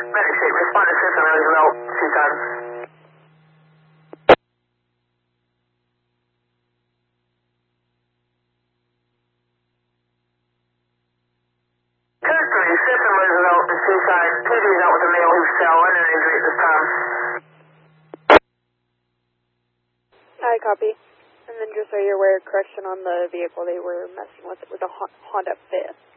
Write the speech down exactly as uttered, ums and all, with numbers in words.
Medic six, respond to Fifth and Roosevelt, two times. Code three, Fifth and Roosevelt, the suicide. P D is out with a male who fell and an injury at this time. I copy. And then just so you're aware, correction on the vehicle they were messing with, it was a Honda Fit.